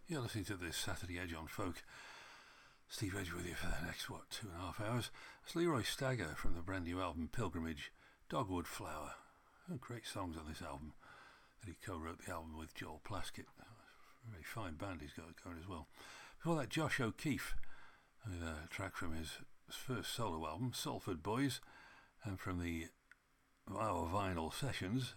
You're listening to this Saturday Edge on Folk. Steve Edge with you for the next, 2.5 hours. It's Leroy Stagger from the brand new album Pilgrimage, Dogwood Flower. Oh, great songs on this album. And he co-wrote the album with Joel Plaskett. A very fine band he's got going as well. Before that, Josh O'Keefe with a track from his first solo album, Salford Boys, and from the Our Vinyl Sessions,